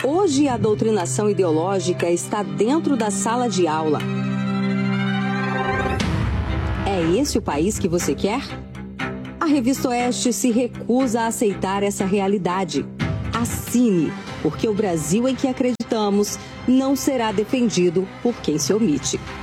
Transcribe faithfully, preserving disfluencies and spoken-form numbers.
Hoje a doutrinação ideológica está dentro da sala de aula. É esse o país que você quer? A Revista Oeste se recusa a aceitar essa realidade. Assine, porque o Brasil em que acreditamos não será defendido por quem se omite.